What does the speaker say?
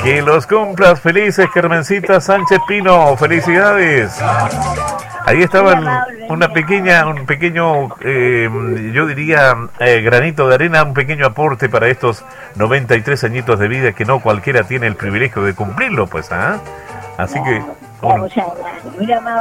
Que los cumplas felices, Carmencita Sánchez Pino. Felicidades. Ahí estaba un pequeño, yo diría, granito de arena, un pequeño aporte para estos 93 añitos de vida que no cualquiera tiene el privilegio de cumplirlo, pues, ¿ah? Así que... Mira,